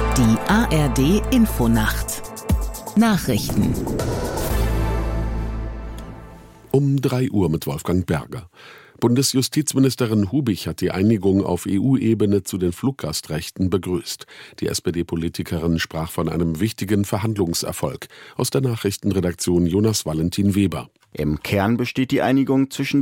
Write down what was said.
Die ARD-Infonacht. Nachrichten. Um 3 Uhr mit Wolfgang Berger. Bundesjustizministerin Hubich hat die Einigung auf EU-Ebene zu den Fluggastrechten begrüßt. Die SPD-Politikerin sprach von einem wichtigen Verhandlungserfolg. Aus der Nachrichtenredaktion Jonas Valentin Weber. Im Kern besteht die Einigung zwischen